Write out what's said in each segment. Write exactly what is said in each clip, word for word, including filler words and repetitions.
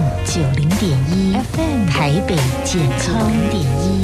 九零点一 F M 台北健康零点一。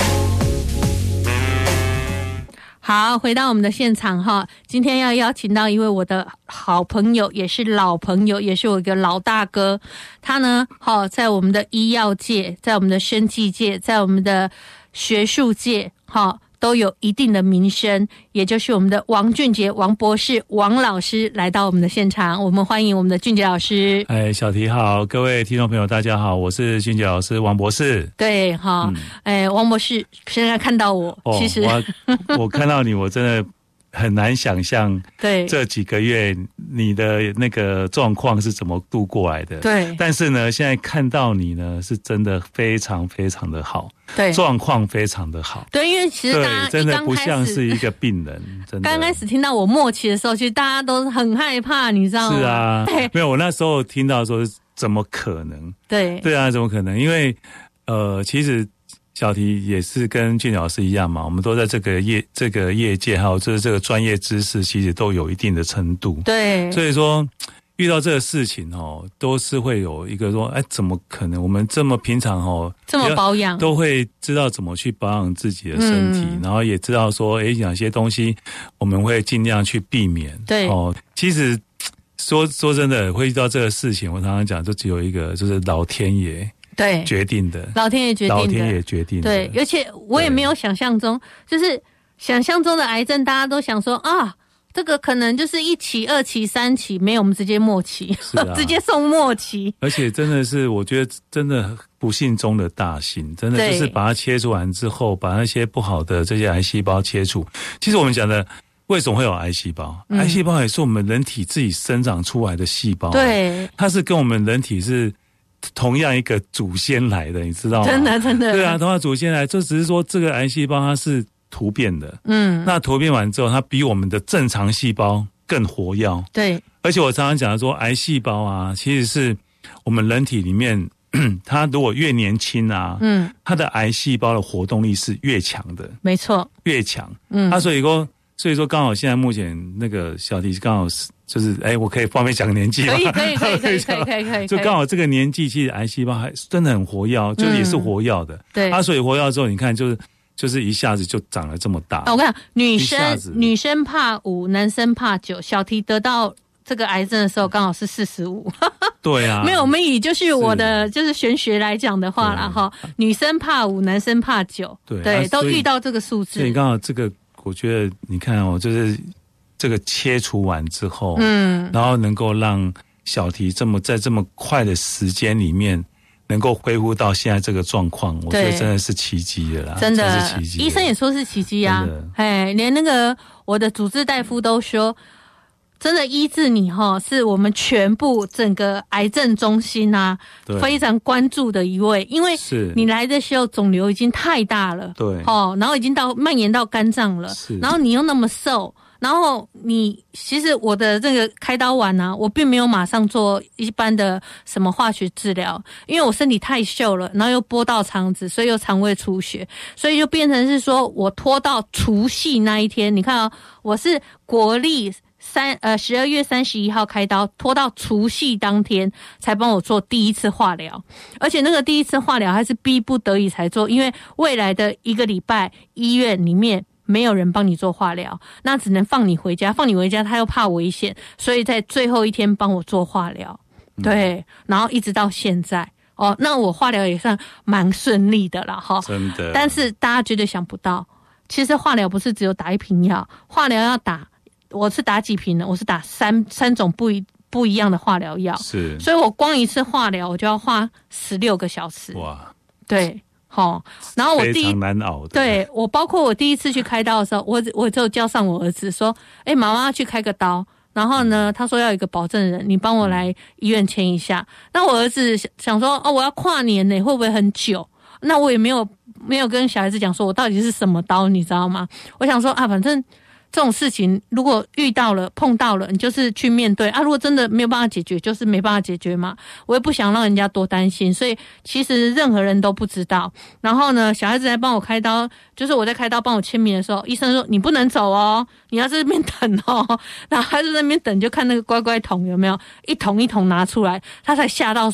好，回到我们的现场哈，今天要邀请到一位我的好朋友，也是老朋友，也是我一个老大哥。他呢，哈，在我们的医药界，在我们的生技界，在我们的学术界，哈，都有一定的名声，也就是我们的王俊杰王博士王老师来到我们的现场，我们欢迎我们的俊杰老师。 哎，小提好，各位听众朋友大家好，我是俊杰老师王博士。 对哈，嗯、哎，王博士现在看到我，哦、其实我我看到你，我真的很难想象， 对这几个月你的那个状况是怎么度过来的。 对， 但是呢，现在看到你呢，是真的非常非常的好， 对， 状况非常的好。 对，因为其实大家真的不像是一个病人。真的， 刚开始听到我末期的时候，其实大家都很害怕，你知道吗？ 是啊，没有，我那时候听到说怎么可能？ 对， 对啊，怎么可能？因为呃，其实。小提也是跟俊老师一样嘛，我们都在这个业这个业界，还有就是这个专业知识，其实都有一定的程度。 对， 所以说遇到这个事情哦，都是会有一个说，哎，怎么可能？我们这么平常哦， 这么保养， 都会知道怎么去保养自己的身体，嗯、然后也知道说，哎，哪些东西我们会尽量去避免。 对， 哦，其实说说真的，会遇到这个事情，我常常讲，就只有一个，就是老天爷。 对， 决定的， 老天爷决定的， 老天爷决定的。 对，而且我也没有想象中，就是想象中的癌症，大家都想说啊，这个可能就是一期、二期、三期，没有，我们直接末期，啊、直接送末期。 而且真的是，我觉得真的不幸中的大幸，真的就是把它切除完之后，把那些不好的这些癌细胞切除。其实我们讲的。为什么会有癌细胞？嗯、癌细胞也是我们人体自己生长出来的细胞， 对， 它是跟我们人体是同样一个祖先来的，你知道吗？ 真的，真的， 对啊，同样祖先来，这只是说这个癌细胞它是突变的， 嗯， 那突变完之后，它比我们的正常细胞更活跃， 对， 而且我常常讲的说，癌细胞啊，其实是我们人体里面，它如果越年轻啊，嗯，它的癌细胞的活动力是越强的， 没错， 越强，嗯，啊，所以说。所以说，刚好现在目前那个小提刚好是就是哎，我可以方便讲个年纪吗？ 可以，可以，可以，可以，可以，可以，可以。 就刚好这个年纪，其实癌细胞还真的很活跃，就也是活跃的。嗯、 对， 啊，所以活跃之后，你看就是就是一下子就长了这么大。 啊、我跟你讲，女生女生怕五，男生怕九。小提得到这个癌症的时候，刚好是四十五。 对啊， 没有，我们以就是我的是就是玄学来讲的话啦，哈，女生怕五，男生怕九。 对， 对， 啊、 都遇到这个数字。 所以刚好这个。我觉得你看哦，就是这个切除完之后，嗯，然后能够让小提这么在这么快的时间里面，能够恢复到现在这个状况，我觉得真的是奇迹了啦， 真的真是奇迹。 医生也说是奇迹啊，哎，连那个我的主治大夫都说。真的医治你哈，是我们全部整个癌症中心啊，非常关注的一位，因为你来的时候肿瘤已经太大了， 对， 哦，然后已经到蔓延到肝脏了，然后你又那么瘦，然后你其实我的这个开刀完啊，我并没有马上做一般的什么化学治疗，因为我身体太瘦了，然后又拨到肠子，所以又肠胃出血，所以就变成是说我拖到除夕那一天，你看啊、哦，我是国历。三呃十二月三十一号开刀，拖到除夕当天才帮我做第一次化疗，而且那个第一次化疗还是逼不得已才做，因为未来的一个礼拜医院里面没有人帮你做化疗，那只能放你回家，放你回家他又怕危险，所以在最后一天帮我做化疗，对，然后一直到现在。哦，那我化疗也算蛮顺利的啦，哈， 真的。 但是大家绝对想不到，其实化疗不是只有打一瓶药，化疗要打。我是打几瓶呢？我是打三三种不一不一样的化疗药， 是， 所以我光一次化疗我就要花十六个小时。 哇， 对，好，然后我第一非常难熬的。 对，我包括我第一次去开刀的时候，我我就叫上我儿子说：“哎，妈妈去开个刀。”然后呢，他说要有一个保证人，你帮我来医院签一下。那我儿子想说：“哦，我要跨年呢，会不会很久？”那我也没有没有跟小孩子讲说我到底是什么刀，你知道吗？我想说啊，反正。这种事情如果遇到了碰到了，你就是去面对啊。如果真的没有办法解决，就是没办法解决嘛。我也不想让人家多担心，所以其实任何人都不知道。然后呢，小孩子来帮我开刀，就是我在开刀帮我签名的时候，医生说你不能走哦，你要在这边等哦。然后他就在那边等，就看那个乖乖桶有没有一桶一桶拿出来，他才吓到。